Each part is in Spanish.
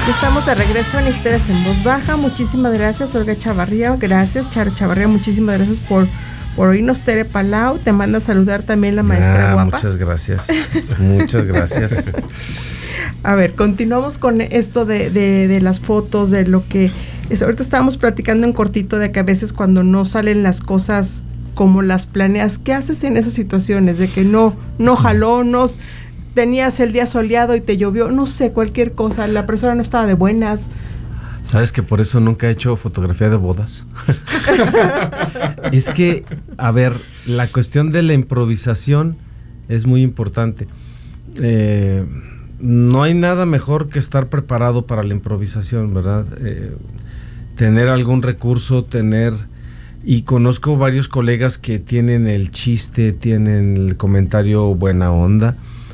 Estamos de regreso en Historias en Voz Baja. Muchísimas gracias, Olga Chavarría. Gracias, Charo Chavarría. Muchísimas gracias por oírnos. Tere Palau, te manda a saludar también la maestra guapa. Muchas gracias. Muchas gracias. A ver, continuamos con esto de las fotos, de lo que ahorita estábamos platicando en cortito, de que a veces cuando no salen las cosas como las planeas, ¿qué haces en esas situaciones? De que no jaló, tenías el día soleado y te llovió, no sé, cualquier cosa, la persona no estaba de buenas. ¿Sabes que por eso nunca he hecho fotografía de bodas? Es que, a ver, la cuestión de la improvisación es muy importante. No hay nada mejor que estar preparado para la improvisación, ¿verdad? Tener algún recurso, y conozco varios colegas que tienen el chiste, tienen el comentario buena onda,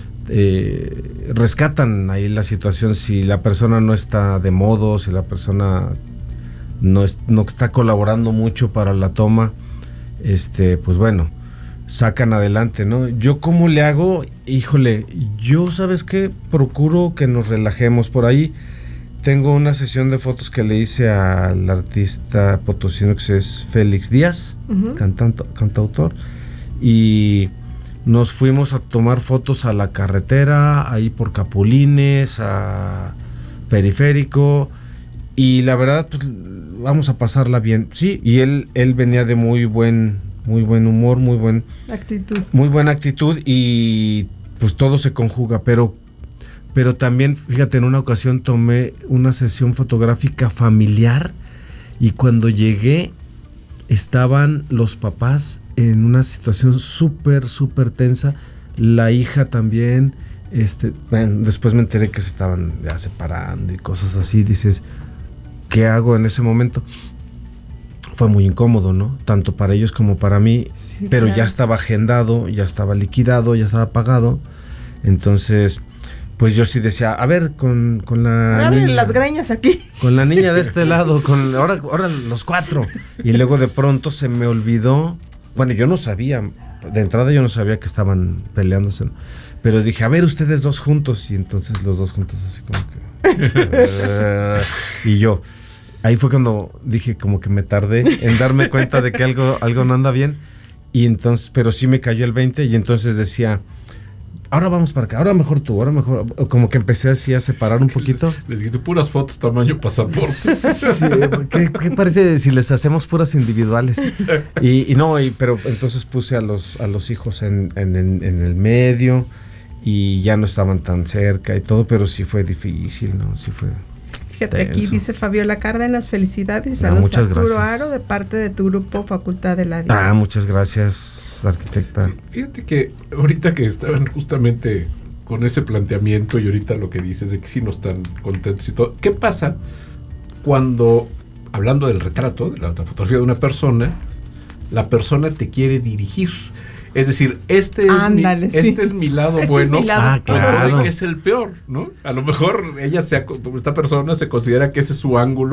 rescatan ahí la situación. Si la persona no está de modo, si la persona no está colaborando mucho para la toma, pues bueno, sacan adelante, ¿no? Yo, ¿cómo le hago? Híjole, yo, ¿sabes qué? Procuro que nos relajemos. Por ahí tengo una sesión de fotos que le hice al artista potosino que es Félix Díaz, cantautor, y nos fuimos a tomar fotos a la carretera, ahí por Capulines, a Periférico, y la verdad, pues vamos a pasarla bien. Sí, y él venía de muy buen humor, muy buena actitud, y pues todo se conjuga, pero también, fíjate, en una ocasión tomé una sesión fotográfica familiar, y cuando llegué estaban los papás en una situación súper tensa, la hija también, después me enteré que se estaban ya separando y cosas así. Dices, ¿qué hago en ese momento? Fue muy incómodo, ¿no? Tanto para ellos como para mí, sí, pero claro, ya estaba agendado, ya estaba liquidado, ya estaba pagado. Entonces, pues yo sí decía, a ver, con la niña, las greñas aquí, con la niña de este lado, ahora los 4. Y luego de pronto se me olvidó. Bueno, yo no sabía, de entrada yo no sabía que estaban peleándose, ¿no? Pero dije, a ver, ustedes dos juntos. Y entonces los dos juntos así como que y yo, ahí fue cuando dije, como que me tardé en darme cuenta de que algo no anda bien. Y entonces, pero sí me cayó el 20, y entonces decía, ahora vamos para acá, ahora mejor tú, ahora mejor. Como que empecé así a separar un poquito. Les dijiste puras fotos tamaño pasaporte. Sí, ¿qué parece si les hacemos puras individuales? Pero entonces puse a los hijos en el medio, y ya no estaban tan cerca y todo, pero sí fue difícil, ¿no? Sí fue. Fíjate, aquí dice Fabiola Cárdenas, felicidades y saludos a Arturo Aro de parte de tu grupo Facultad de la Vida. Muchas gracias, arquitecta. Fíjate que ahorita que estaban justamente con ese planteamiento, y ahorita lo que dices de que sí no están contentos y todo, ¿qué pasa cuando, hablando del retrato, de la fotografía de una persona, la persona te quiere dirigir? Es decir, este es mi lado bueno, claro, que es el peor, ¿no? A lo mejor esta persona se considera que ese es su ángulo,